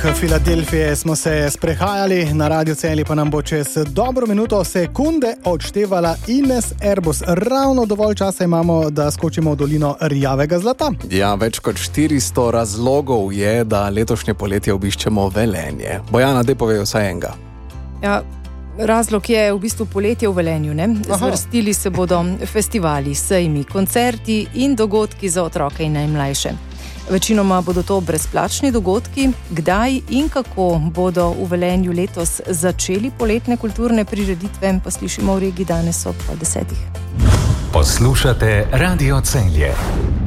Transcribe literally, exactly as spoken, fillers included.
Filadelfije smo se sprehajali, na Radio Celje pa nam bo čez dobro minuto sekunde odštevala Ines Erbus. Ravno dovolj časa imamo, da skočimo v dolino rjavega zlata. Ja, več kot štiristo razlogov je, da letošnje poletje obiščemo Velenje. Bojana, daj povej vsaj enega. Ja, razlog je v bistvu poletje v Velenju, ne? Zvrstili se bodo festivali, sejmi, koncerti in dogodki za otroke in najmlajše. Večinoma bodo to brezplačni dogodki. Kdaj in kako bodo v Velenju letos začeli poletne kulturne prireditve, pa slišimo v regiji danes ob desetih. Poslušate Radio Celje.